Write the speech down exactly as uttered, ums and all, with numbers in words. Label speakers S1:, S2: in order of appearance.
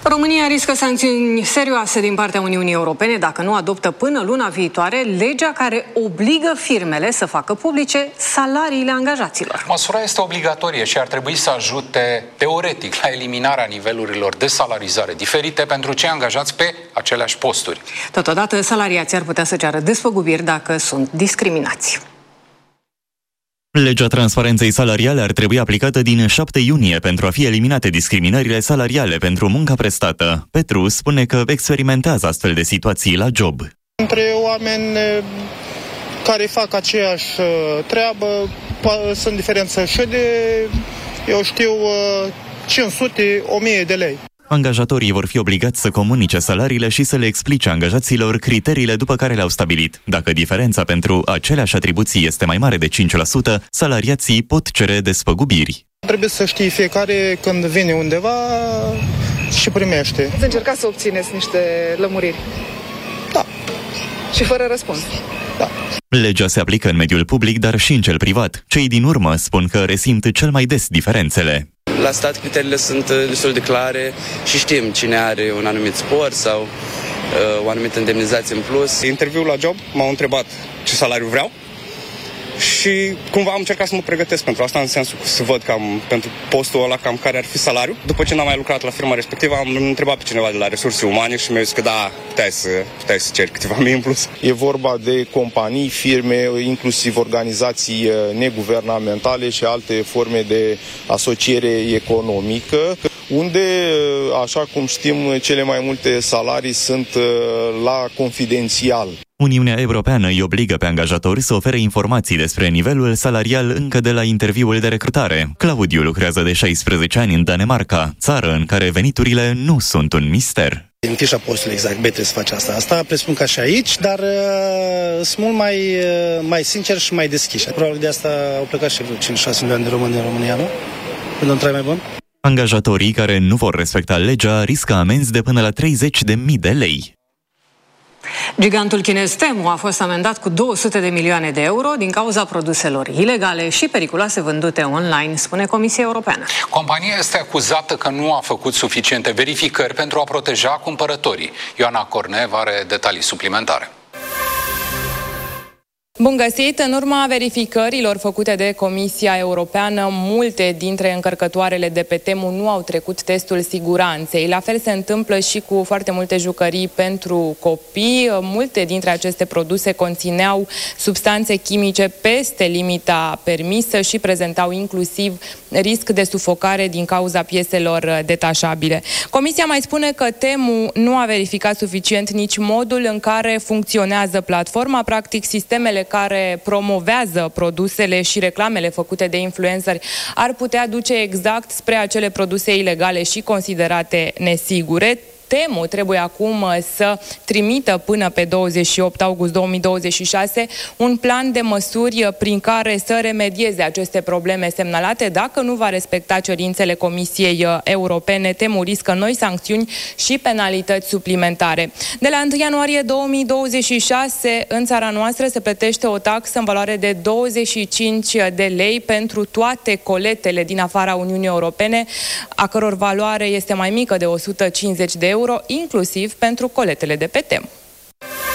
S1: România riscă sancțiuni serioase din partea Uniunii Europene dacă nu adoptă până luna viitoare legea care obligă firmele să facă publice salariile angajaților.
S2: Măsura este obligatorie și ar trebui să ajute teoretic la eliminarea nivelurilor de salarizare diferite pentru cei angajați pe aceleași posturi.
S1: Totodată, salariații ar putea să ceară despăgubiri dacă sunt discriminați.
S3: Legea transparenței salariale ar trebui aplicată din șapte iunie pentru a fi eliminate discriminările salariale pentru munca prestată. Petru spune că experimentează astfel de situații la job.
S4: Între oameni care fac aceeași treabă sunt diferențe și de, eu știu, cinci sute - o mie de lei.
S3: Angajatorii vor fi obligați să comunice salariile și să le explice angajaților criteriile după care le-au stabilit. Dacă diferența pentru aceleași atribuții este mai mare de cinci la sută, salariații pot cere despăgubiri.
S4: Trebuie să știi fiecare când vine undeva și primește.
S5: Să încercați să obțineți niște lămuriri.
S4: Da.
S5: Și fără răspuns.
S4: Da.
S3: Legea se aplică în mediul public, dar și în cel privat. Cei din urmă spun că resimt cel mai des diferențele.
S6: La stat criteriile sunt destul de clare și știm cine are un anumit spor sau uh, o anumită indemnizație în plus.
S7: Interviul la job m-au întrebat ce salariu vreau și cumva am încercat să mă pregătesc pentru asta, în sensul să văd cam pentru postul ăla cam care ar fi salariul. După ce n-am mai lucrat la firma respectivă, am întrebat pe cineva de la resurse umane și mi-a zis că da, puteai să, puteai să ceri câteva mii în plus.
S4: E vorba de companii, firme, inclusiv organizații neguvernamentale și alte forme de asociere economică, unde, așa cum știm, cele mai multe salarii sunt la confidențial.
S3: Uniunea Europeană îi obligă pe angajatori să ofere informații despre nivelul salarial încă de la interviul de recrutare. Claudiu lucrează de șaisprezece ani în Danemarca, țară în care veniturile nu sunt un mister.
S8: În fișa postului exact, bine trebuie să faci asta. Asta presupun ca și aici, dar uh, sunt mult mai, uh, mai sincer și mai deschiși. Probabil de asta au plecat și vreo cinci șase milioane de români în România, nu? Pentru un trai mai bun.
S3: Angajatorii care nu vor respecta legea riscă amenzi de până la treizeci de mii de lei.
S1: Gigantul chinez Temu a fost amendat cu două sute de milioane de euro din cauza produselor ilegale și periculoase vândute online, spune Comisia Europeană.
S2: Compania este acuzată că nu a făcut suficiente verificări pentru a proteja cumpărătorii. Ioana Cornev are detalii suplimentare.
S9: Bun găsit! În urma verificărilor făcute de Comisia Europeană, multe dintre încărcătoarele de pe Temu nu au trecut testul siguranței. La fel se întâmplă și cu foarte multe jucării pentru copii. Multe dintre aceste produse conțineau substanțe chimice peste limita permisă și prezentau inclusiv risc de sufocare din cauza pieselor detașabile. Comisia mai spune că Temu nu a verificat suficient nici modul în care funcționează platforma, practic sistemele care promovează produsele și reclamele făcute de influenceri ar putea duce exact spre acele produse ilegale și considerate nesigure. Temu trebuie acum să trimită până pe douăzeci și opt august două mii douăzeci și șase un plan de măsuri prin care să remedieze aceste probleme semnalate. Dacă nu va respecta cerințele Comisiei Europene, Temu riscă noi sancțiuni și penalități suplimentare. De la întâi ianuarie două mii douăzeci și șase, în țara noastră se plătește o taxă în valoare de douăzeci și cinci de lei pentru toate coletele din afara Uniunii Europene, a căror valoare este mai mică de o sută cincizeci de euro, inclusiv pentru coletele de pe Temu.